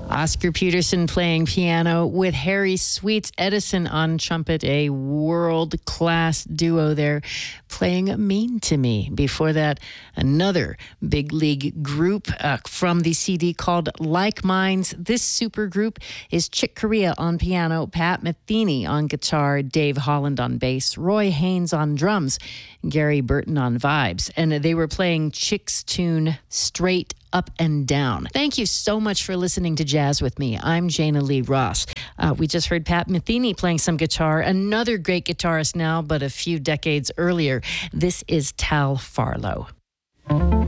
Oscar Peterson playing piano with Harry Sweets Edison on trumpet, a world-class duo there playing Mean to Me. Before that, another big league group from the CD called Like Minds. This super group is Chick Corea on piano, Pat Metheny on guitar, Dave Holland on bass, Roy Haynes on drums, Gary Burton on vibes. And they were playing Chick's tune Straight Up and Down. Thank you so much for listening to Jazz with me. I'm Jana Lee Ross. We just heard Pat Metheny playing some guitar, another great guitarist now, but a few decades earlier. This is Tal Farlow.